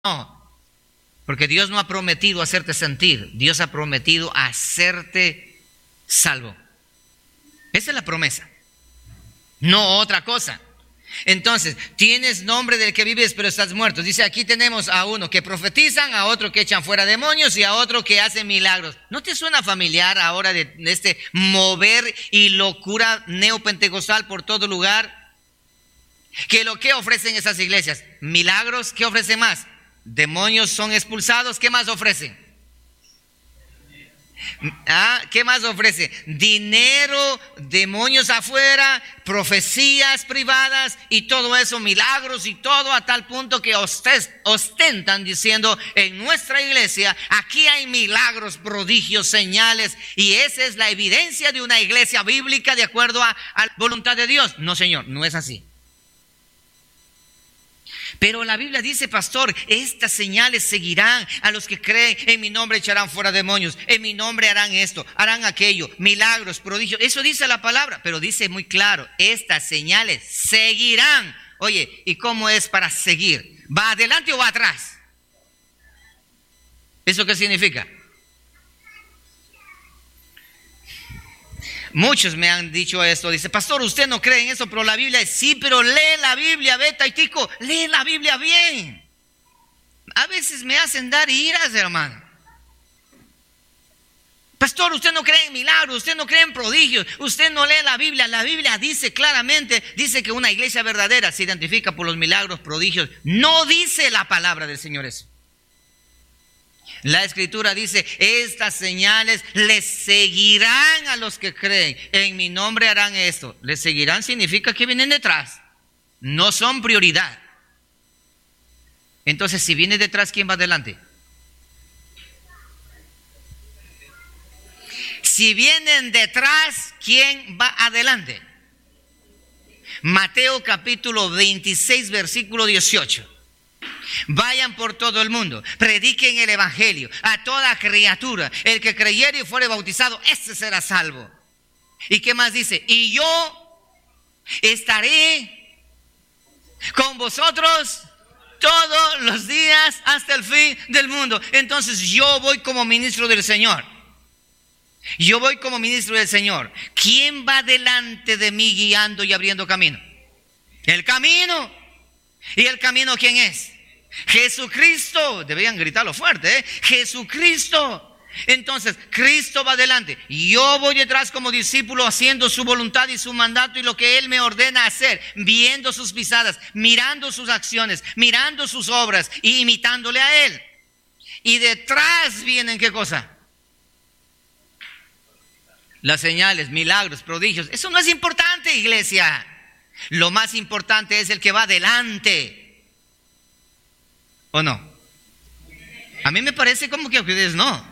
No, porque Dios no ha prometido hacerte sentir, Dios ha prometido hacerte salvo. Esa es la promesa, no otra cosa. Entonces, tienes nombre del que vives, pero estás muerto. Dice, aquí tenemos a uno que profetizan, a otro que echan fuera demonios y a otro que hace milagros. ¿No te suena familiar ahora de este mover y locura neopentecostal por todo lugar? ¿Qué lo que ofrecen esas iglesias? Milagros. ¿Qué ofrecen más? Demonios son expulsados. ¿Qué más ofrecen? ¿Qué más ofrece? Dinero, demonios afuera, profecías privadas y todo eso, milagros y todo, a tal punto que ostentan diciendo, en nuestra iglesia aquí hay milagros, prodigios, señales, y esa es la evidencia de una iglesia bíblica de acuerdo a la voluntad de Dios. No, señor, no es así. Pero la Biblia dice, pastor, estas señales seguirán a los que creen. En mi nombre echarán fuera demonios. En mi nombre harán esto, harán aquello. Milagros, prodigios. Eso dice la palabra, pero dice muy claro, estas señales seguirán. Oye, ¿y cómo es para seguir? ¿Va adelante o va atrás? ¿Eso qué significa? Muchos me han dicho esto, dice, pastor, usted no cree en eso, pero la Biblia, sí, pero lee la Biblia, ve, Taitico, lee la Biblia bien. A veces me hacen dar iras, hermano. Pastor, usted no cree en milagros, usted no cree en prodigios, usted no lee la Biblia dice claramente, dice que una iglesia verdadera se identifica por los milagros, prodigios. No dice la palabra del Señor eso. La escritura dice, estas señales les seguirán a los que creen. En mi nombre harán esto. Les seguirán significa que vienen detrás. No son prioridad. Entonces, si viene detrás, ¿quién va adelante? Si vienen detrás, ¿quién va adelante? Mateo capítulo 26, versículo 18. Vayan por todo el mundo, prediquen el evangelio a toda criatura. El que creyere y fuere bautizado, ese será salvo. ¿Y qué más dice? Y yo estaré con vosotros todos los días hasta el fin del mundo. Entonces yo voy como ministro del Señor. Yo voy como ministro del Señor. ¿Quién va delante de mí guiando y abriendo camino? El camino. ¿Y el camino quién es? Jesucristo. Deberían gritarlo fuerte, ¿eh? Jesucristo. Entonces Cristo va adelante, yo voy detrás como discípulo haciendo su voluntad y su mandato y lo que Él me ordena hacer, viendo sus pisadas, mirando sus acciones, mirando sus obras y imitándole a Él. Y detrás vienen ¿qué cosa? Las señales, milagros, prodigios. Eso no es importante, iglesia. Lo más importante es el que va adelante. ¿O no? A mí me parece como que a ustedes no.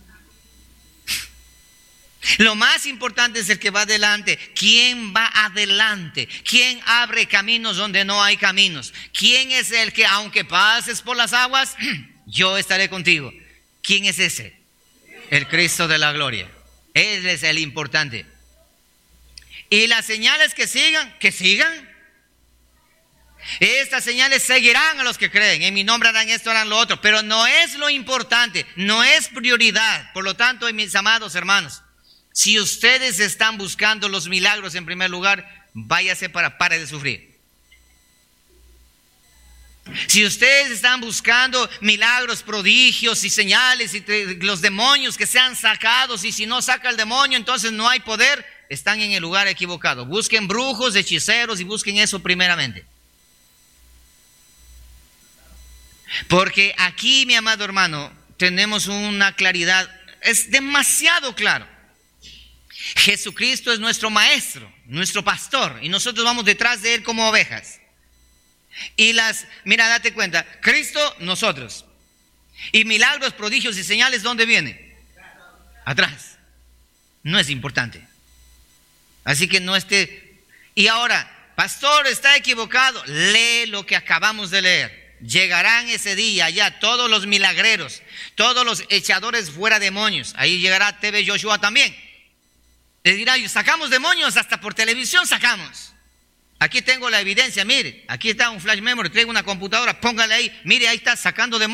Lo más importante es el que va adelante. ¿Quién va adelante? ¿Quién abre caminos donde no hay caminos? ¿Quién es el que aunque pases por las aguas, yo estaré contigo? ¿Quién es ese? El Cristo de la gloria. Él es el importante. Y las señales que sigan, que sigan. Estas señales seguirán a los que creen. En mi nombre harán esto, harán lo otro. Pero no es lo importante, no es prioridad. Por lo tanto, mis amados hermanos, si ustedes están buscando los milagros en primer lugar, váyase pare de sufrir. Si ustedes están buscando milagros, prodigios y señales y los demonios que sean sacados, y si no saca el demonio entonces no hay poder, están en el lugar equivocado. Busquen brujos, hechiceros y busquen eso primeramente. Porque aquí, mi amado hermano, tenemos una claridad, es demasiado claro. Jesucristo es nuestro maestro, nuestro pastor, y nosotros vamos detrás de Él como ovejas. Y mira, date cuenta, Cristo, nosotros. Y milagros, prodigios y señales, ¿dónde viene? Atrás. No es importante. Así que no esté. Y ahora, pastor, está equivocado. Lee lo que acabamos de leer. Llegarán ese día ya todos los milagreros, todos los echadores fuera demonios. Ahí llegará TV Joshua también. Le dirá, sacamos demonios, hasta por televisión sacamos. Aquí tengo la evidencia, mire, aquí está un flash memory, traigo una computadora, póngale ahí, mire, ahí está sacando demonios.